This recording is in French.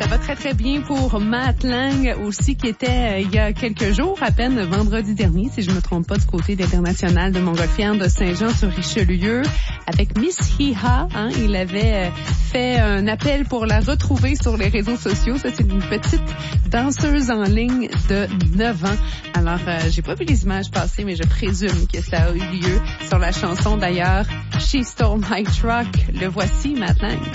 Ça va très, très bien pour Matt Lang aussi, qui était il y a quelques jours, à peine vendredi dernier, si je ne me trompe pas, du côté d'International de Montgolfière de Saint-Jean-sur-Richelieu, avec Miss Hiha. Il avait fait un appel pour la retrouver sur les réseaux sociaux. Ça, c'est une petite danseuse en ligne de 9 ans. Alors, j'ai pas vu les images passer, mais je présume que ça a eu lieu sur la chanson, d'ailleurs, She Stole My Truck. Le voici, Matt Lang.